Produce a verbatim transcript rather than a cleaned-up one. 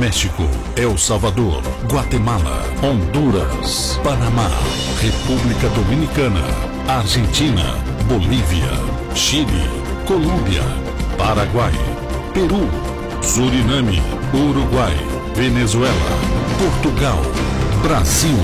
México, El Salvador, Guatemala, Honduras, Panamá, República Dominicana, Argentina, Bolívia, Chile, Colômbia, Paraguai, Peru, Suriname, Uruguai, Venezuela, Portugal, Brasil.